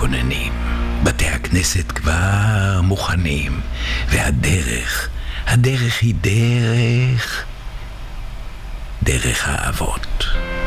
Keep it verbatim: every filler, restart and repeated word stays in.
מתכוננים, בתי הכנסת כבר מוכנים, והדרך, הדרך היא דרך, דרך האבות.